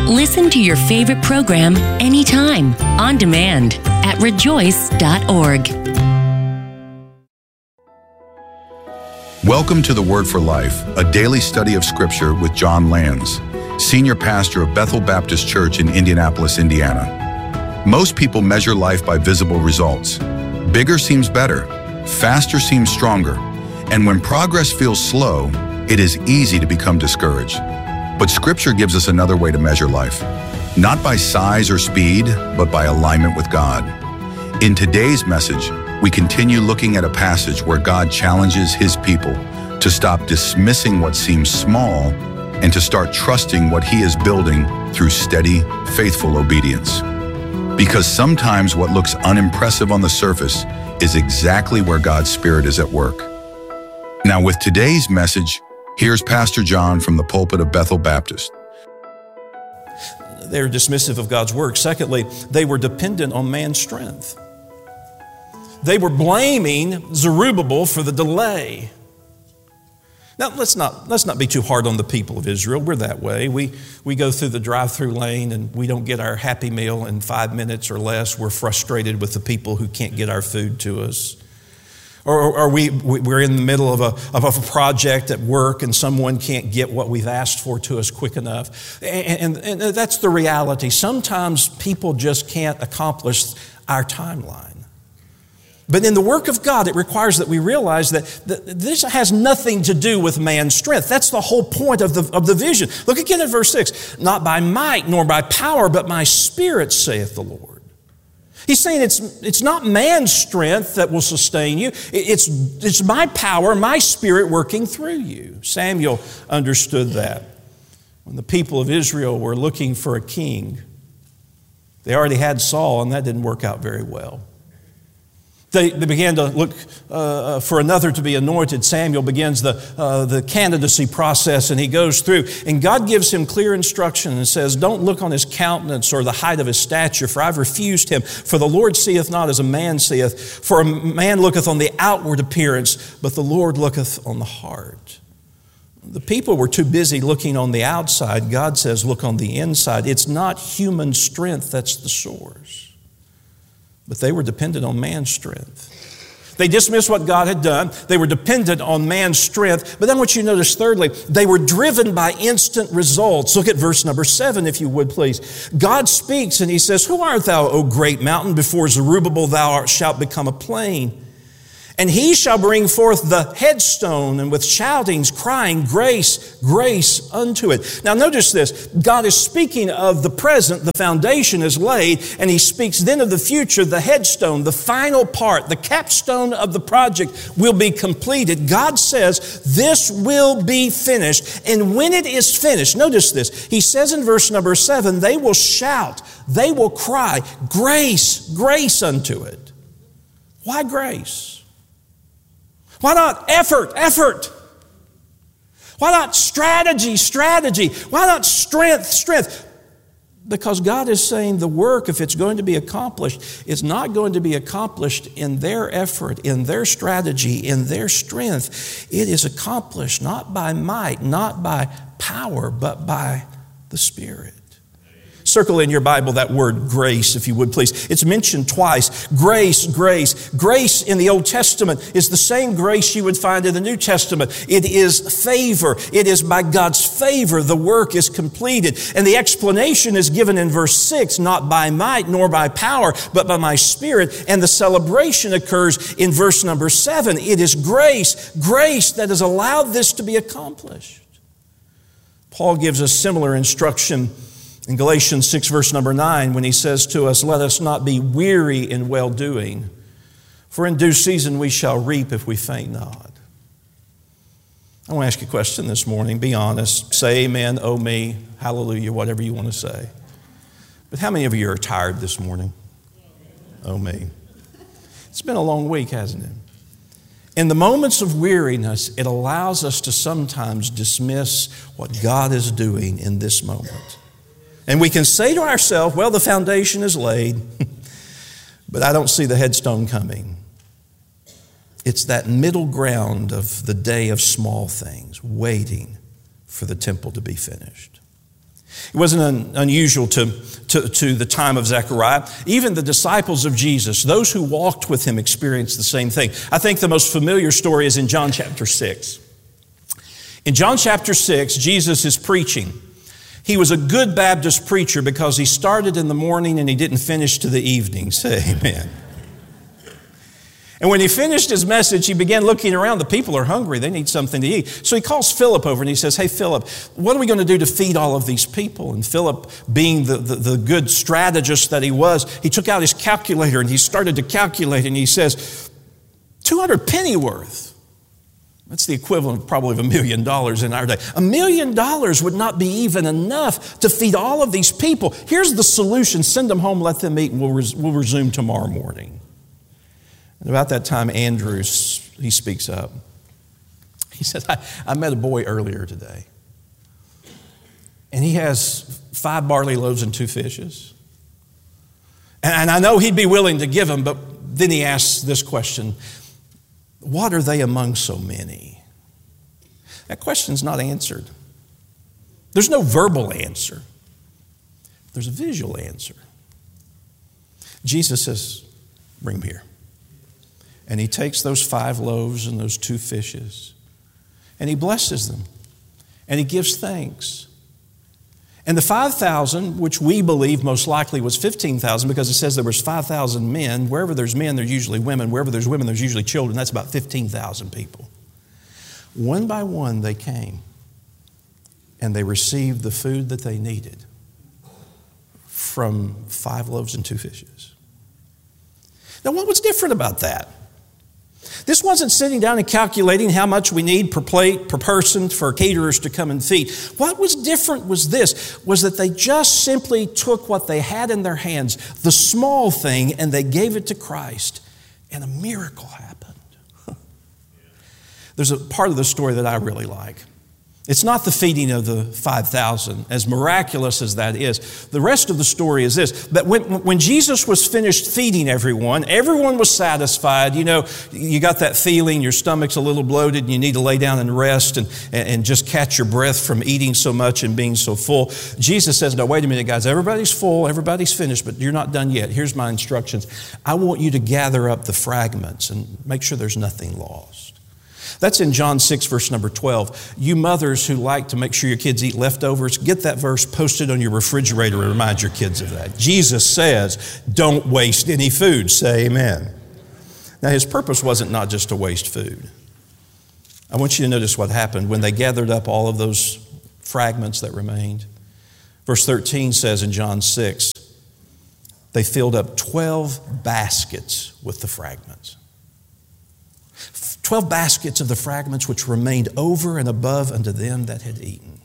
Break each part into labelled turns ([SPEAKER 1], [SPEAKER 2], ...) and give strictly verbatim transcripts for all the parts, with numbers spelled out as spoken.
[SPEAKER 1] Listen to your favorite program anytime, on demand, at rejoice dot org.
[SPEAKER 2] Welcome to The Word for Life, a daily study of Scripture with John Lands, Senior Pastor of Bethel Baptist Church in Indianapolis, Indiana. Most people measure life by visible results. Bigger seems better, faster seems stronger, and when progress feels slow, it is easy to become discouraged. But Scripture gives us another way to measure life, not by size or speed, but by alignment with God. In today's message, we continue looking at a passage where God challenges His people to stop dismissing what seems small and to start trusting what He is building through steady, faithful obedience. Because sometimes what looks unimpressive on the surface is exactly where God's Spirit is at work. Now, with today's message, here's Pastor John from the pulpit of Bethel Baptist.
[SPEAKER 3] They're dismissive of God's work. Secondly, they were dependent on man's strength. They were blaming Zerubbabel for the delay. Now, let's not, let's not be too hard on the people of Israel. We're that way. We, we go through the drive-through lane and we don't get our Happy Meal in five minutes or less. We're frustrated with the people who can't get our food to us. Or, or we, we're in the middle of a, of a project at work and someone can't get what we've asked for to us quick enough. And, and, and that's the reality. Sometimes people just can't accomplish our timeline. But in the work of God, it requires that we realize that this has nothing to do with man's strength. That's the whole point of the, of the vision. Look again at verse six. Not by might nor by power, but my Spirit, saith the Lord. He's saying it's, it's not man's strength that will sustain you. It's, it's my power, my Spirit working through you. Samuel understood that. When the people of Israel were looking for a king, they already had Saul, and that didn't work out very well. They, they began to look uh, for another to be anointed. Samuel begins the, uh, the candidacy process, and he goes through. And God gives him clear instruction and says, don't look on his countenance or the height of his stature, for I've refused him. For the Lord seeth not as a man seeth. For a man looketh on the outward appearance, but the Lord looketh on the heart. The people were too busy looking on the outside. God says, look on the inside. It's not human strength that's the source. But they were dependent on man's strength. They dismissed what God had done. They were dependent on man's strength. But then what you notice thirdly, they were driven by instant results. Look at verse number seven, if you would, please. God speaks and He says, who art thou, O great mountain? Before Zerubbabel thou art, shalt become a plain. And he shall bring forth the headstone, and with shoutings crying, grace, grace unto it. Now notice this. God is speaking of the present, the foundation is laid, and He speaks then of the future, the headstone, the final part, the capstone of the project will be completed. God says this will be finished. And when it is finished, notice this. He says in verse number seven, they will shout, they will cry, grace, grace unto it. Why grace? Why not effort, effort? Why not strategy, strategy? Why not strength, strength? Because God is saying the work, if it's going to be accomplished, is not going to be accomplished in their effort, in their strategy, in their strength. It is accomplished not by might, not by power, but by the Spirit. Circle in your Bible that word grace, if you would, please. It's mentioned twice. Grace, grace. Grace in the Old Testament is the same grace you would find in the New Testament. It is favor. It is by God's favor the work is completed. And the explanation is given in verse six, not by might nor by power, but by my Spirit. And the celebration occurs in verse number seven. It is grace, grace that has allowed this to be accomplished. Paul gives us similar instruction in Galatians six, verse number nine, when he says to us, let us not be weary in well-doing, for in due season we shall reap if we faint not. I want to ask you a question this morning. Be honest. Say amen, oh me, hallelujah, whatever you want to say. But how many of you are tired this morning? Oh me. It's been a long week, hasn't it? In the moments of weariness, it allows us to sometimes dismiss what God is doing in this moment. And we can say to ourselves, well, the foundation is laid, but I don't see the headstone coming. It's that middle ground of the day of small things, waiting for the temple to be finished. It wasn't un- unusual to, to, to the time of Zechariah. Even the disciples of Jesus, those who walked with him, experienced the same thing. I think the most familiar story is in John chapter six. In John chapter six, Jesus is preaching. He was a good Baptist preacher because he started in the morning and he didn't finish to the evening. Say amen. And when he finished his message, he began looking around. The people are hungry. They need something to eat. So he calls Philip over and he says, hey, Philip, what are we going to do to feed all of these people? And Philip, being the, the, the good strategist that he was, he took out his calculator and he started to calculate and he says, two hundred pennyworth. That's the equivalent probably of a million dollars in our day. A million dollars would not be even enough to feed all of these people. Here's the solution. Send them home, let them eat, and we'll, res- we'll resume tomorrow morning. And about that time, Andrew, he speaks up. He said, I, I met a boy earlier today. And he has five barley loaves and two fishes. And, and I know he'd be willing to give them, but then he asks this question, what are they among so many? That question's not answered. There's no verbal answer. There's a visual answer. Jesus says, bring them here. And he takes those five loaves and those two fishes, and he blesses them, and he gives thanks. And the five thousand, which we believe most likely was fifteen thousand, because it says there was five thousand men. Wherever there's men, there's usually women. Wherever there's women, there's usually children. That's about fifteen thousand people. One by one, they came, and they received the food that they needed from five loaves and two fishes. Now, what was different about that? This wasn't sitting down and calculating how much we need per plate, per person for caterers to come and feed. What was different was this, was that they just simply took what they had in their hands, the small thing, and they gave it to Christ, and a miracle happened. There's a part of the story that I really like. It's not the feeding of the five thousand, as miraculous as that is. The rest of the story is this, that when, when Jesus was finished feeding everyone, everyone was satisfied. You know, you got that feeling, your stomach's a little bloated and you need to lay down and rest and, and just catch your breath from eating so much and being so full. Jesus says, no, wait a minute, guys, everybody's full, everybody's finished, but you're not done yet. Here's my instructions. I want you to gather up the fragments and make sure there's nothing lost. That's in John six, verse number twelve. You mothers who like to make sure your kids eat leftovers, get that verse posted on your refrigerator and remind your kids of that. Jesus says, don't waste any food. Say amen. Now, his purpose wasn't not just to waste food. I want you to notice what happened when they gathered up all of those fragments that remained. Verse thirteen says in John six, they filled up twelve baskets with the fragments. Twelve baskets of the fragments which remained over and above unto them that had eaten.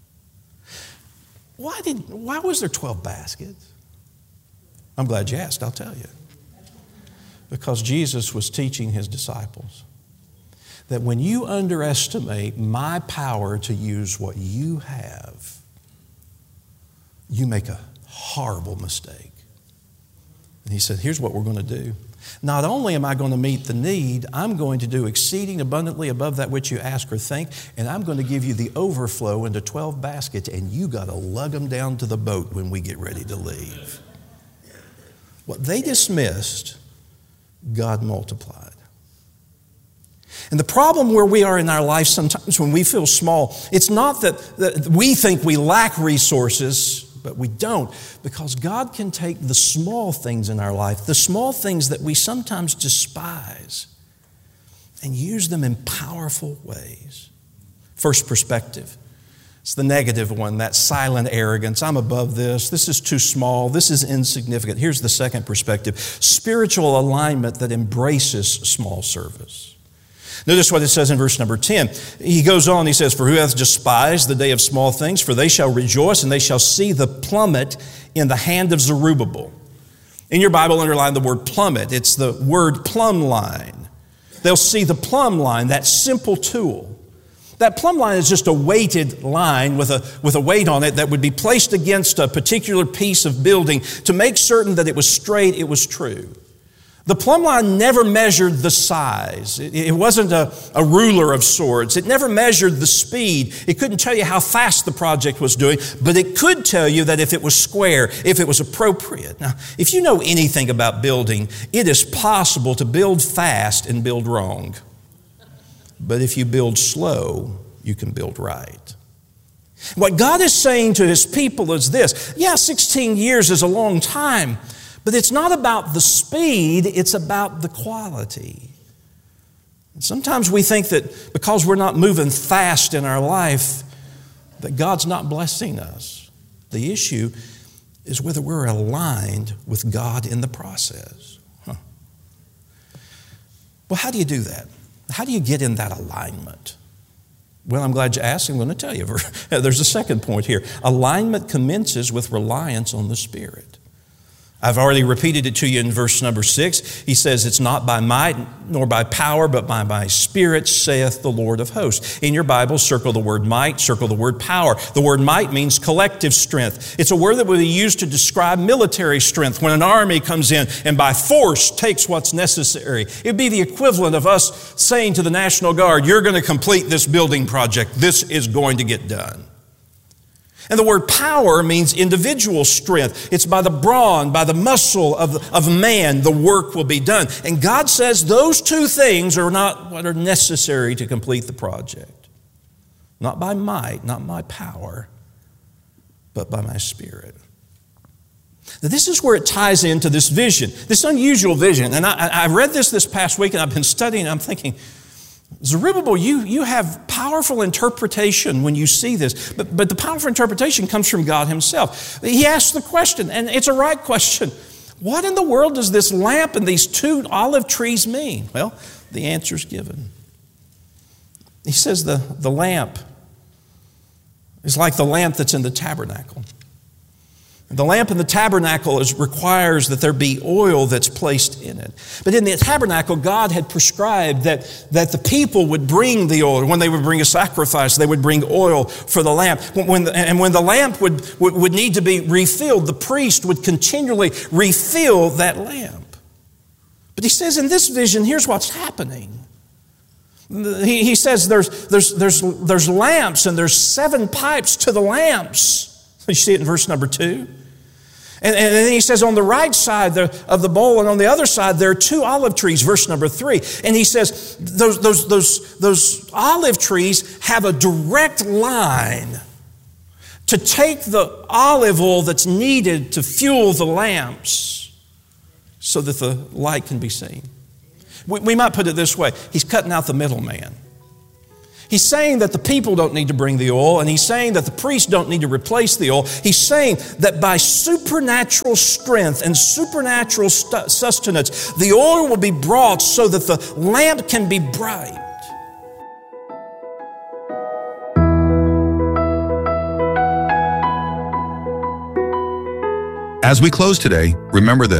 [SPEAKER 3] Why did? Why was there twelve baskets? I'm glad you asked, I'll tell you. Because Jesus was teaching his disciples that when you underestimate my power to use what you have, you make a horrible mistake. And he said, here's what we're going to do. Not only am I going to meet the need, I'm going to do exceeding abundantly above that which you ask or think, and I'm going to give you the overflow into twelve baskets, and you got to lug them down to the boat when we get ready to leave. What they dismissed, God multiplied. And the problem where we are in our life sometimes when we feel small, it's not that, that we think we lack resources, but we don't, because God can take the small things in our life, the small things that we sometimes despise, and use them in powerful ways. First perspective. It's the negative one, that silent arrogance. I'm above this. This is too small. This is insignificant. Here's the second perspective. Spiritual alignment that embraces small service. Notice what it says in verse number ten. He goes on, he says, for who hath despised the day of small things? For they shall rejoice, and they shall see the plummet in the hand of Zerubbabel. In your Bible, underline the word plummet. It's the word plumb line. They'll see the plumb line, that simple tool. That plumb line is just a weighted line with a, with a weight on it that would be placed against a particular piece of building to make certain that it was straight, it was true. The plumb line never measured the size. It, it wasn't a, a ruler of sorts. It never measured the speed. It couldn't tell you how fast the project was doing, but it could tell you that if it was square, if it was appropriate. Now, if you know anything about building, it is possible to build fast and build wrong. But if you build slow, you can build right. What God is saying to His people is this. Yeah, sixteen years is a long time, but it's not about the speed, it's about the quality. And sometimes we think that because we're not moving fast in our life, that God's not blessing us. The issue is whether we're aligned with God in the process. Huh. Well, how do you do that? How do you get in that alignment? Well, I'm glad you asked. I'm going to tell you. There's a second point here. Alignment commences with reliance on the Spirit. I've already repeated it to you in verse number six. He says, it's not by might nor by power, but by my Spirit, saith the Lord of hosts. In your Bible, circle the word might, circle the word power. The word might means collective strength. It's a word that would be used to describe military strength when an army comes in and by force takes what's necessary. It would be the equivalent of us saying to the National Guard, you're going to complete this building project. This is going to get done. And the word power means individual strength. It's by the brawn, by the muscle of, of man, the work will be done. And God says those two things are not what are necessary to complete the project. Not by might, not by power, but by my Spirit. Now, this is where it ties into this vision, this unusual vision. And I, I read this this past week, and I've been studying, and I'm thinking, Zerubbabel, you, you have powerful interpretation when you see this, but, but the powerful interpretation comes from God Himself. He asks the question, and it's a right question. What in the world does this lamp and these two olive trees mean? Well, the answer's given. He says the, the lamp is like the lamp that's in the tabernacle. The lamp in the tabernacle is, requires that there be oil that's placed in it. But in the tabernacle, God had prescribed that, that the people would bring the oil. When they would bring a sacrifice, they would bring oil for the lamp. When the, and when the lamp would, would, would need to be refilled, the priest would continually refill that lamp. But he says in this vision, here's what's happening. He, he says there's, there's, there's, there's lamps and there's seven pipes to the lamps. You see it in verse number two. And, and then he says on the right side of the bowl and on the other side there are two olive trees, verse number three. And he says those, those, those, those olive trees have a direct line to take the olive oil that's needed to fuel the lamps so that the light can be seen. We, we might put it this way. He's cutting out the middleman. He's saying that the people don't need to bring the oil, and he's saying that the priests don't need to replace the oil. He's saying that by supernatural strength and supernatural st- sustenance, the oil will be brought so that the lamp can be bright.
[SPEAKER 2] As we close today, remember this.